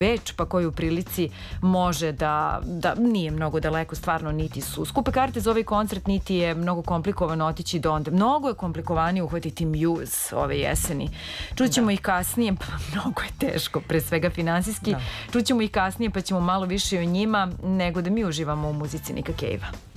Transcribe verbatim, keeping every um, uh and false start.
Beč, pa koji u prilici može da, da nije mnogo daleko, stvarno niti su skupe karte za ovaj koncert, niti je mnogo komplikovano otići do onda. Mnogo je komplikovanije uhvatiti Muse ove jeseni. Čućemo da. ih kasnije, pa mnogo je teško, pre svega finansijski. Da. Čućemo ih kasnije, pa ćemo malo više o njima nego da mi uživamo u muzici Nika Cave-a.